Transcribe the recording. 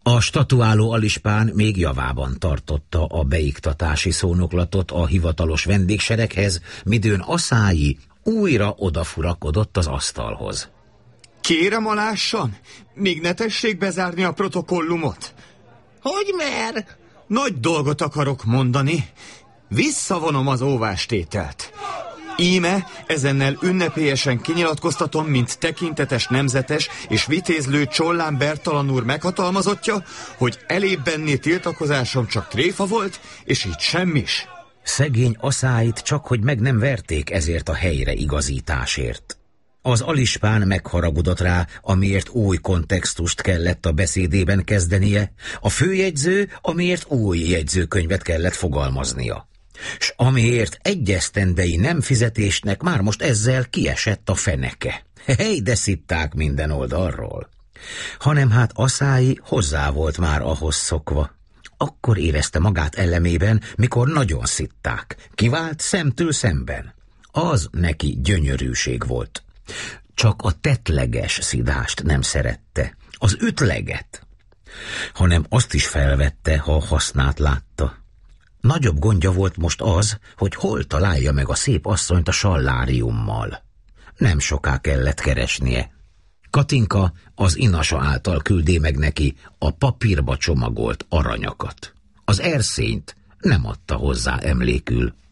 A statuáló alispán még javában tartotta a beiktatási szónoklatot a hivatalos vendégsereghez, midőn Asályi újra odafurakodott az asztalhoz. Kérem alássam, még ne tessék bezárni a protokollumot. Hogy mer? Nagy dolgot akarok mondani. Visszavonom az óvástételt. Íme ezennel ünnepélyesen kinyilatkoztatom, mint tekintetes nemzetes és vitézlő Csollán Bertalan úr meghatalmazottja, hogy elébbenné tiltakozásom csak tréfa volt, és így semmis. Szegény Aszályt csak hogy meg nem verték ezért a helyre igazításért. Az alispán megharagudott rá, amiért új kontextust kellett a beszédében kezdenie, a főjegyző, amiért új jegyzőkönyvet kellett fogalmaznia. S amiért egy esztendei nem fizetésnek már most ezzel kiesett a feneke. Hely, de szitták minden oldalról. Hanem hát Asályi hozzá volt már ahhoz szokva. Akkor érezte magát ellenében, mikor nagyon szitták. Kivált szemtől szemben. Az neki gyönyörűség volt. Csak a tettleges szidást nem szerette, az ütleget, hanem azt is felvette, ha a hasznát látta. Nagyobb gondja volt most az, hogy hol találja meg a szép asszonyt a salláriummal. Nem soká kellett keresnie. Katinka az inasa által küldé meg neki a papírba csomagolt aranyakat. Az erszényt nem adta hozzá emlékül.